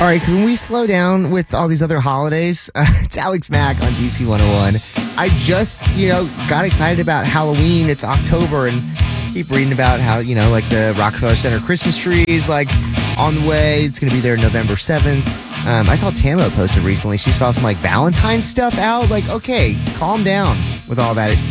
All right, can we slow down with all these other holidays? It's Alex Mack on DC 101. I just, got excited about Halloween. It's October, and keep reading about how, like the Rockefeller Center Christmas tree is like on the way. It's going to be there November 7th. I saw Tamo posted recently. She saw some like Valentine's stuff out. Like, okay, calm down with all that.